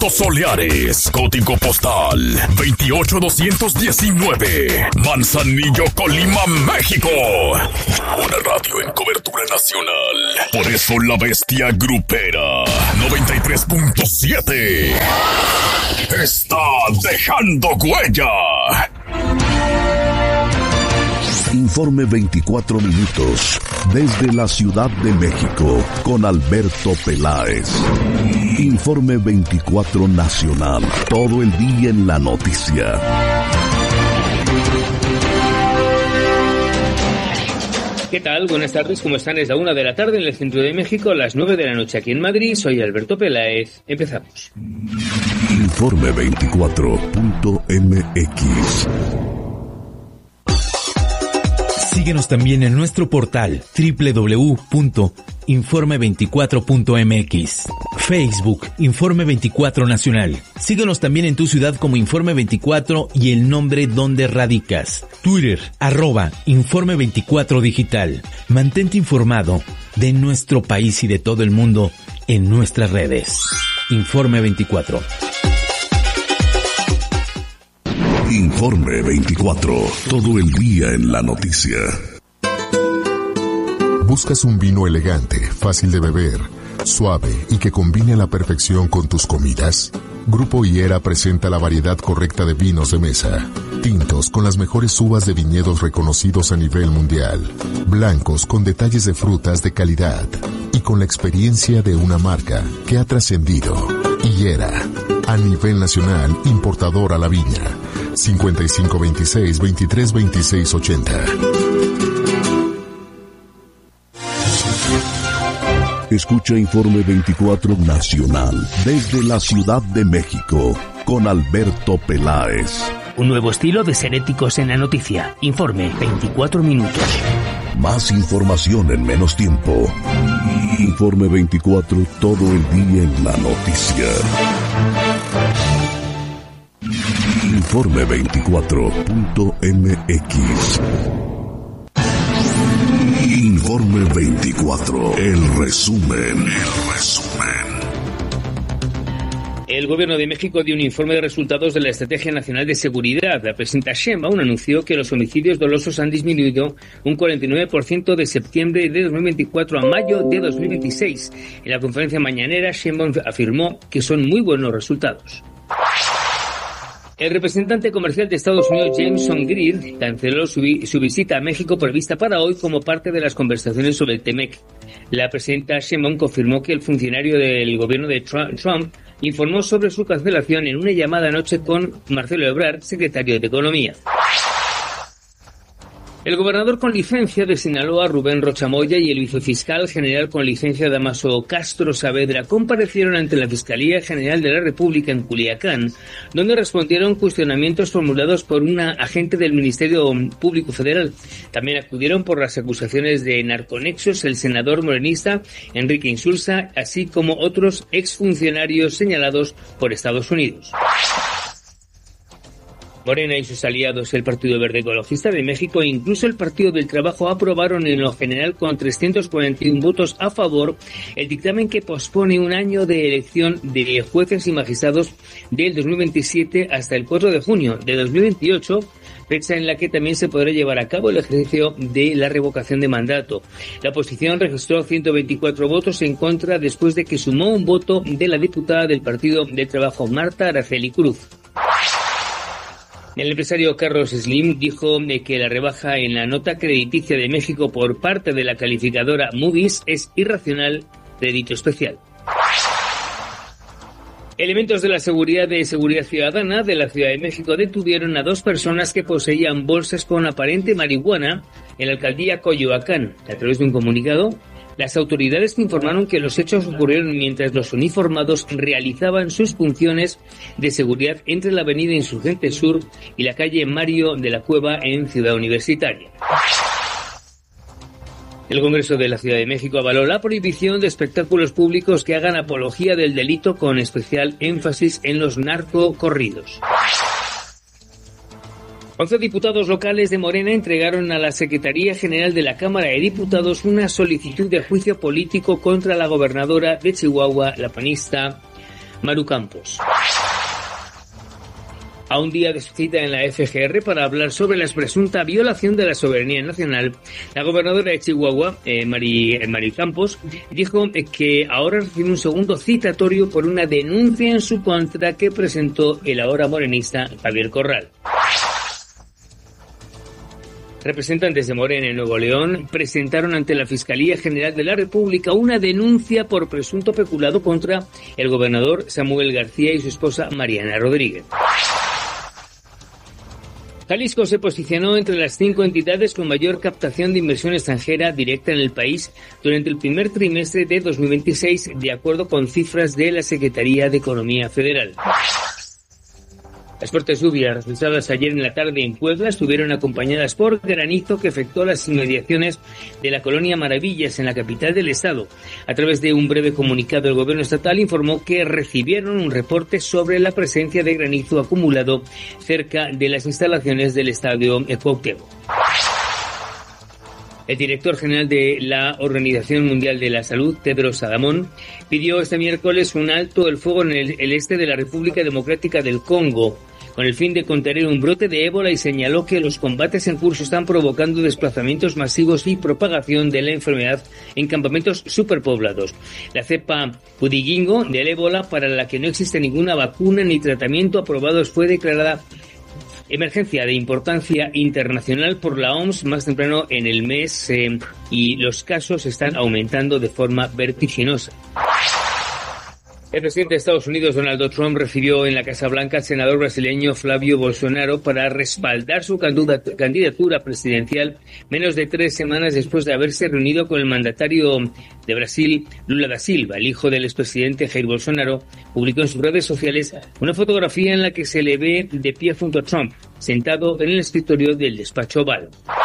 Altos Soleares, código postal 28219, Manzanillo, Colima, México. Una radio en cobertura nacional. Por eso la bestia grupera 93.7 está dejando huella. Informe 24 minutos desde la Ciudad de México con Alberto Peláez. Informe 24 nacional, todo el día en la noticia. ¿Qué tal? Buenas tardes, ¿cómo están? Es la 1 de la tarde en el centro de México, las 9 de la noche aquí en Madrid. Soy Alberto Peláez. Empezamos. Informe 24.mx. Síguenos también en nuestro portal www.informe24.mx. Facebook, Informe 24 Nacional. Síguenos también en tu ciudad como Informe 24 y el nombre donde radicas. Twitter, @Informe 24 Digital. Mantente informado de nuestro país y de todo el mundo en nuestras redes. Informe 24. Informe 24, todo el día en la noticia. ¿Buscas un vino elegante, fácil de beber, suave y que combine a la perfección con tus comidas? Grupo Higuera presenta la variedad correcta de vinos de mesa. Tintos con las mejores uvas de viñedos reconocidos a nivel mundial. Blancos con detalles de frutas de calidad. Y con la experiencia de una marca que ha trascendido. Higuera, a nivel nacional, importador a la viña. 5526-232680. Escucha Informe 24 Nacional desde la Ciudad de México con Alberto Peláez. Un nuevo estilo de ser éticos en la noticia. Informe 24 minutos. Más información en menos tiempo. Informe 24, todo el día en la noticia. Informe 24.mx. Informe 24, el resumen. El Gobierno de México dio un informe de resultados de la Estrategia Nacional de Seguridad. La presidenta Sheinbaum anunció que los homicidios dolosos han disminuido un 49% de septiembre de 2024 a mayo de 2026. En la conferencia mañanera, Sheinbaum afirmó que son muy buenos resultados. El representante comercial de Estados Unidos, Jameson Greer, canceló su visita a México prevista para hoy como parte de las conversaciones sobre el TEMEC. La presidenta Sheinbaum confirmó que el funcionario del gobierno de Trump informó sobre su cancelación en una llamada anoche con Marcelo Ebrard, secretario de Economía. El gobernador con licencia de Sinaloa, Rubén Rocha Moya, y el vicefiscal general con licencia, Damaso Castro Saavedra, comparecieron ante la Fiscalía General de la República en Culiacán, donde respondieron cuestionamientos formulados por una agente del Ministerio Público Federal. También acudieron por las acusaciones de narconexos el senador morenista Enrique Insulza, así como otros exfuncionarios señalados por Estados Unidos. Morena y sus aliados, el Partido Verde Ecologista de México e incluso el Partido del Trabajo aprobaron en lo general con 341 votos a favor el dictamen que pospone un año de elección de jueces y magistrados del 2027 hasta el 4 de junio de 2028, fecha en la que también se podrá llevar a cabo el ejercicio de la revocación de mandato. La oposición registró 124 votos en contra después de que sumó un voto de la diputada del Partido del Trabajo, Marta Araceli Cruz. El empresario Carlos Slim dijo que la rebaja en la nota crediticia de México por parte de la calificadora Moody's es irracional, crédito especial. Elementos de la Seguridad Ciudadana de la Ciudad de México detuvieron a 2 personas que poseían bolsas con aparente marihuana en la alcaldía Coyoacán. A través de un comunicado, las autoridades informaron que los hechos ocurrieron mientras los uniformados realizaban sus funciones de seguridad entre la avenida Insurgente Sur y la calle Mario de la Cueva en Ciudad Universitaria. El Congreso de la Ciudad de México avaló la prohibición de espectáculos públicos que hagan apología del delito, con especial énfasis en los narcocorridos. 11 diputados locales de Morena entregaron a la Secretaría General de la Cámara de Diputados una solicitud de juicio político contra la gobernadora de Chihuahua, la panista Maru Campos. A un día de su cita en la FGR para hablar sobre la presunta violación de la soberanía nacional, la gobernadora de Chihuahua, Maru Campos, dijo que ahora recibe un segundo citatorio por una denuncia en su contra que presentó el ahora morenista Javier Corral. Representantes de Morena en Nuevo León presentaron ante la Fiscalía General de la República una denuncia por presunto peculado contra el gobernador Samuel García y su esposa Mariana Rodríguez. Jalisco se posicionó entre las 5 entidades con mayor captación de inversión extranjera directa en el país durante el primer trimestre de 2026, de acuerdo con cifras de la Secretaría de Economía Federal. Las fuertes lluvias registradas ayer en la tarde en Puebla estuvieron acompañadas por granizo que afectó las inmediaciones de la colonia Maravillas en la capital del estado. A través de un breve comunicado, el gobierno estatal informó que recibieron un reporte sobre la presencia de granizo acumulado cerca de las instalaciones del estadio Cuauhtémoc. El director general de la Organización Mundial de la Salud, Tedros Adhanom, pidió este miércoles un alto el fuego en el este de la República Democrática del Congo, con el fin de contener un brote de ébola, y señaló que los combates en curso están provocando desplazamientos masivos y propagación de la enfermedad en campamentos superpoblados. La cepa Pudigingo del ébola, para la que no existe ninguna vacuna ni tratamiento aprobados, fue declarada emergencia de importancia internacional por la OMS más temprano en el mes y los casos están aumentando de forma vertiginosa. El presidente de Estados Unidos, Donald Trump, recibió en la Casa Blanca al senador brasileño Flávio Bolsonaro para respaldar su candidatura presidencial menos de 3 semanas después de haberse reunido con el mandatario de Brasil, Lula da Silva. El hijo del expresidente Jair Bolsonaro publicó en sus redes sociales una fotografía en la que se le ve de pie junto a Trump, sentado en el escritorio del despacho Oval.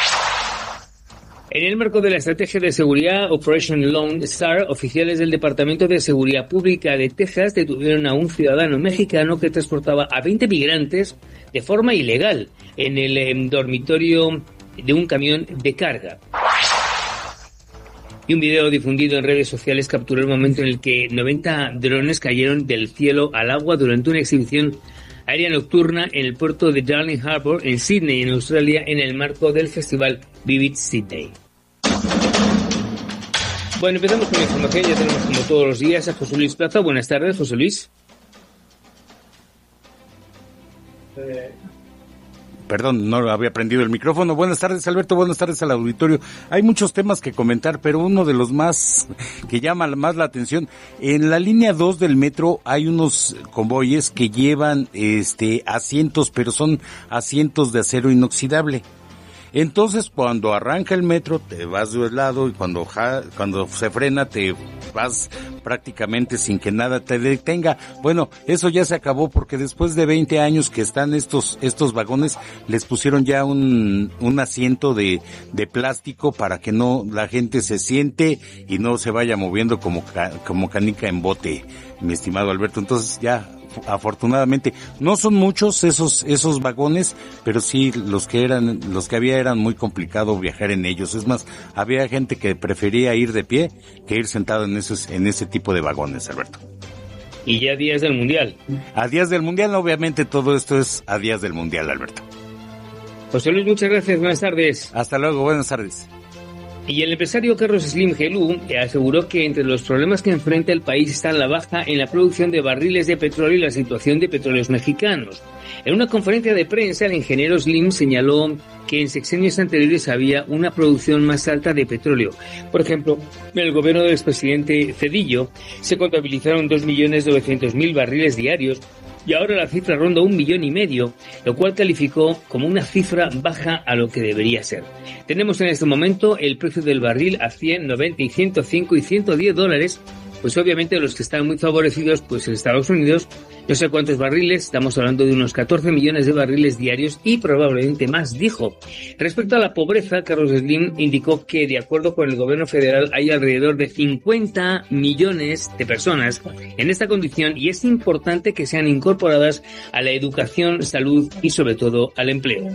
En el marco de la estrategia de seguridad Operation Lone Star, oficiales del Departamento de Seguridad Pública de Texas detuvieron a un ciudadano mexicano que transportaba a 20 migrantes de forma ilegal en el dormitorio de un camión de carga. Y un video difundido en redes sociales capturó el momento en el que 90 drones cayeron del cielo al agua durante una exhibición aérea nocturna en el puerto de Darling Harbour, en Sydney, en Australia, en el marco del festival Vivid Sydney. Bueno, empezamos con la información. Ya tenemos, como todos los días, a José Luis Plaza. Buenas tardes, José Luis. Perdón, no había prendido el micrófono. Buenas tardes, Alberto. Buenas tardes al auditorio. Hay muchos temas que comentar, pero uno de los más que llama más la atención. En la línea 2 del metro hay unos convoyes que llevan asientos, pero son asientos de acero inoxidable. Entonces, cuando arranca el metro, te vas de un lado, y cuando se frena, te vas prácticamente sin que nada te detenga. Bueno, eso ya se acabó, porque después de 20 años que están estos vagones, les pusieron ya un asiento de plástico para que no la gente se siente y no se vaya moviendo como canica en bote, mi estimado Alberto. Entonces ya, afortunadamente, no son muchos esos vagones, pero sí los que había eran muy complicado viajar en ellos. Es más, había gente que prefería ir de pie que ir sentado en ese tipo de vagones, Alberto. Y ya días del Mundial. A días del Mundial, obviamente todo esto es a días del Mundial, Alberto. José Luis, muchas gracias, buenas tardes. Hasta luego, buenas tardes. Y el empresario Carlos Slim Gelú aseguró que entre los problemas que enfrenta el país está la baja en la producción de barriles de petróleo y la situación de petróleos mexicanos. En una conferencia de prensa, el ingeniero Slim señaló que en sexenios anteriores había una producción más alta de petróleo. Por ejemplo, en el gobierno del expresidente Zedillo se contabilizaron 2.900.000 barriles diarios, y ahora la cifra ronda 1,5 millones, lo cual calificó como una cifra baja a lo que debería ser. Tenemos en este momento el precio del barril a 100, 90 y 105 y 110 dólares, pues obviamente los que están muy favorecidos, pues en Estados Unidos, no sé cuántos barriles, estamos hablando de unos 14 millones de barriles diarios y probablemente más, dijo. Respecto a la pobreza, Carlos Slim indicó que de acuerdo con el gobierno federal hay alrededor de 50 millones de personas en esta condición y es importante que sean incorporadas a la educación, salud y sobre todo al empleo.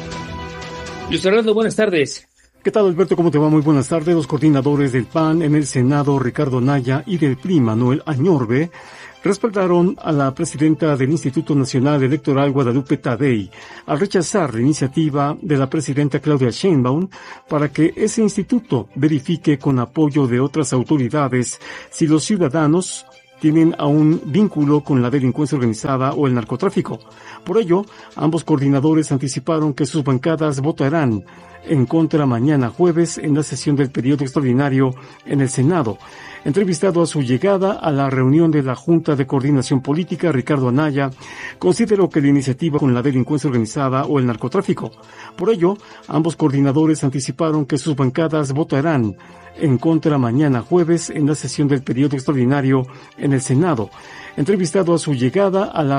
Luis Fernando, buenas tardes. ¿Qué tal, Alberto? ¿Cómo te va? Muy buenas tardes. Los coordinadores del PAN en el Senado, Ricardo Anaya, y del PRI, Manuel Añorbe, respaldaron a la presidenta del Instituto Nacional Electoral, Guadalupe Tadei, al rechazar la iniciativa de la presidenta Claudia Sheinbaum para que ese instituto verifique con apoyo de otras autoridades si los ciudadanos tienen aún vínculo con la delincuencia organizada o el narcotráfico. Por ello, ambos coordinadores anticiparon que sus bancadas votarán en contra mañana jueves en la sesión del periodo extraordinario en el Senado. Entrevistado a su llegada a la reunión de la Junta de Coordinación Política, Ricardo Anaya consideró que la iniciativa con la delincuencia organizada o el narcotráfico. Por ello, ambos coordinadores anticiparon que sus bancadas votarán en contra mañana jueves en la sesión del periodo extraordinario en el Senado. Entrevistado a su llegada a la